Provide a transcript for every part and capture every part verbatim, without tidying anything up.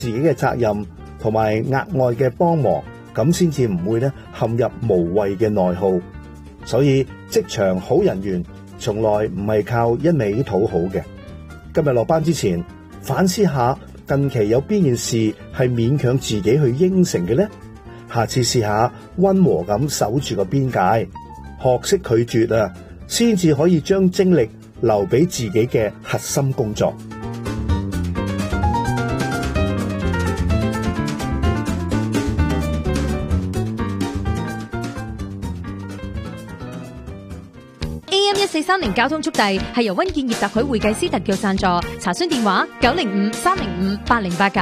自己嘅責任同埋額外嘅幫忙，咁先至唔會咧陷入無謂嘅內耗。所以職場好人緣從來唔係靠一味討好嘅。今日落班之前反思下，近期有邊件事係勉強自己去應承嘅呢？下次試下溫和咁守住個邊界，學識拒絕啊，先至可以將精力留俾自己嘅核心工作。 A M 一四三零交通速遞係由溫建業特許會計師特約贊助，查詢電話九零五三零五八零八九。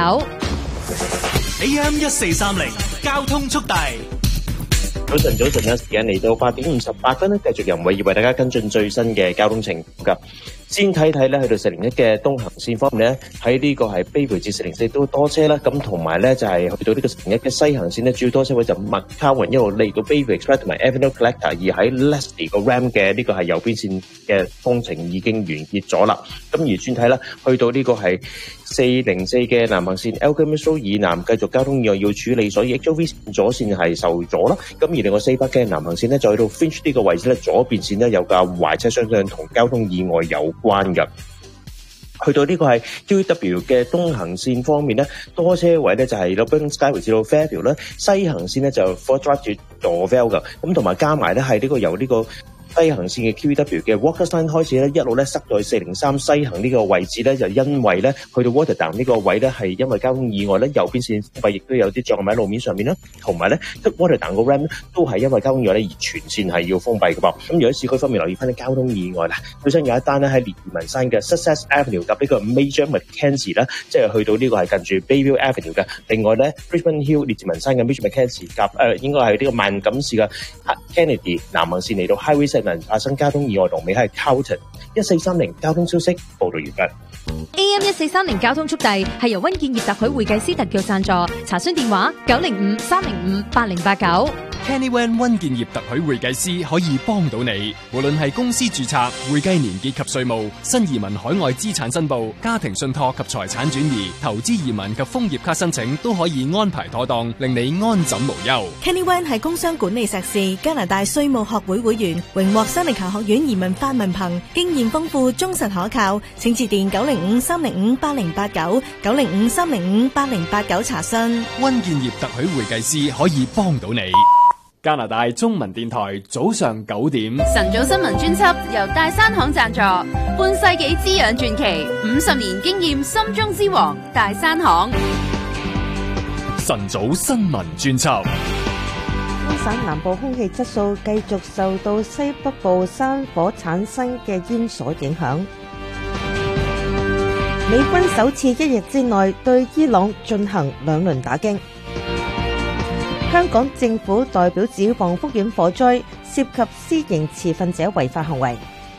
A M 一四三零交通速遞。 早晨，早晨啊！時間嚟到八點五十八分咧，繼續由偉業為大家跟進最新嘅交通情況㗎。先睇睇咧，去到四零一嘅東行線方面咧，喺呢個係卑培至四零四都多車啦。咁同埋咧就係、是、去到呢個四零一嘅西行線咧，主要多車位就麥卡雲一路嚟到卑培 Express 同埋 Avenue Collector， 而喺 Leslie 個 Ram 嘅呢個係右邊線嘅工程已經完結咗啦。咁而轉睇啦，去到呢個係四零四嘅南行線 Alchemist Road 以南繼續交通意外要處理，所以 H O V 左線係受阻啦。咁而另外四北嘅南行線咧，就去到 Finch 呢個位置咧，左邊線咧有架壞車相信同交通意外有關嘅。去到呢個係 Q W 嘅東行線方面咧，多車位咧就係 Burton Skyway 至到 Fairfield 啦，西行線咧就 Fort Drive 至 Dorvale 噶，咁同埋加埋咧係呢個由呢個西行線嘅 Q W 嘅 Walker Line 開始咧，一路咧塞到去四零三西行呢個位置咧，就因為咧去到 Waterdown 呢個位咧係因為交通意外咧，右邊線封閉亦都有啲障礙喺路面上面啦，同埋咧 Waterdown 個 Ram 都係因為交通意外咧而全線係要封閉嘅噃。咁如果市區方面留意翻啲交通意外啦，最新有一單咧喺列治文山嘅 Sussex Avenue 及呢個 Major Mackenzie 啦，即係去到呢個係近住 Bayview Avenue 嘅。另外咧 Richmond Hill 列治文山嘅 Major Mackenzie 及誒、呃、應該係呢個萬錦市嘅 Kennedy 南行線嚟到 Highway Seven 發生交通意外，龍尾係 Carlton。一四三零交通消息報道完畢。 A M 一四三零交通速遞係由溫建業特許會計師特約贊助，查詢電話九零五三零五八零八九。 Kenny Wan 溫建業特許會計師可以幫到你，無論係公司註冊、會計年結及稅務、新移民海外資產申報、家庭信託及財產轉移、投資移民及楓葉卡申請都可以安排妥當，令你安枕無憂。 Kenny Wan 係工商管理碩士，加拿大稅務學會會員，榮獲西尼卡學院移民法文憑，經驗豐富，忠實可靠。請致電九零五三零五八零八九九零五三零五八零八九查詢。 溫建業特許會計師可以幫到你。加拿大中文電台早上九點， 晨早新聞專輯由大山行贊助，半世紀滋養傳奇，五十年經驗，心中之王大山行。 晨早新聞專輯。 安省南部空氣質素繼續受到西北部山火產生嘅煙所影響。美軍首次一日之內對伊朗進行兩輪打擊。香港政府代表指黃福苑火災涉及私營持份者違法行為。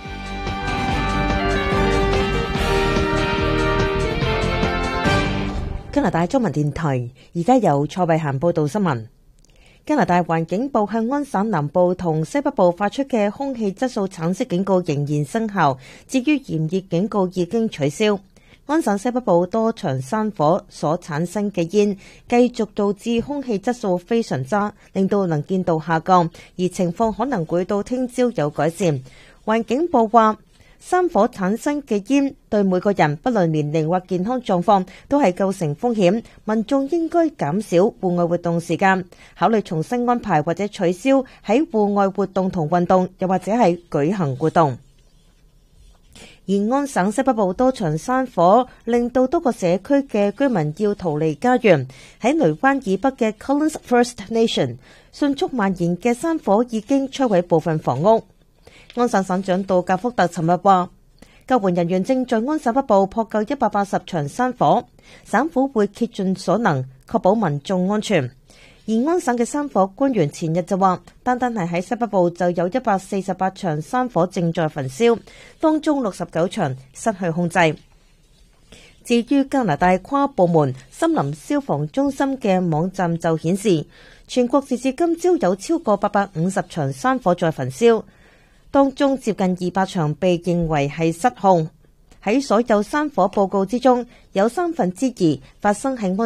加拿大中文電台而家由蔡慧嫻報道新聞。加拿大環境部向安省南部同西北部發出嘅空氣質素橙色警告仍然生效，至於炎熱警告已經取消。安省西北部多場山火所產生嘅煙繼續導致空氣質素非常差，令到能見度下降，而情況可能會到聽朝有改善。環境部話，山火產生嘅煙對每個人不論年齡或健康狀況都係構成風險，民眾應該減少戶外活動時間，考慮重新安排或者取消喺戶外活動同運動，又或者係舉行活動。而安省西北部多場山火令到多個社區嘅居民要逃離家園。喺雷灣以北嘅 Collins First Nation， 迅速蔓延嘅山火已經摧毀部分房屋。安省省長杜格福特尋日話，救援人員正在安省北部撲救一百八十場山火，省府會竭盡所能確保民眾安全。而安省嘅山火官員前日就話，單單係喺西北部就有一百四十八場山火正在焚燒，當中六十九場失去控制。至於加拿大跨部門森林消防中心嘅網站就顯示，全國截至今朝有超過八百五十場山火在焚燒，當中接近二百場被認為係失控。喺所有山火報告之中，有三分之二發生喺安